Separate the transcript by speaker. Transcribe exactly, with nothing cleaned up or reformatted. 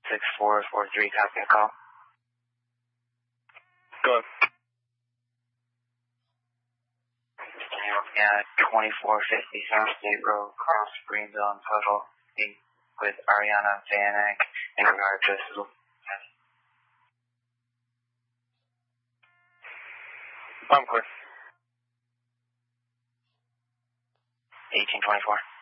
Speaker 1: six four four three, copy a call.
Speaker 2: Go ahead.
Speaker 1: Yeah, twenty-four fifty South State Road, cross Greenville and Puddle, with Ariana Vanek in regard to this.
Speaker 2: I'm clear.
Speaker 1: eighteen twenty-four.